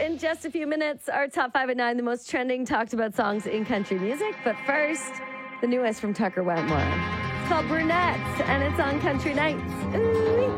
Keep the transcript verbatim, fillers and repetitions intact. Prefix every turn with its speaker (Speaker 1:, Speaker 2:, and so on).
Speaker 1: In just a few minutes, our top five at nine, the most trending, talked about songs in country music. But first, the newest from Tucker Wetmore. It's called Brunettes, and it's on Country Nights. Ooh.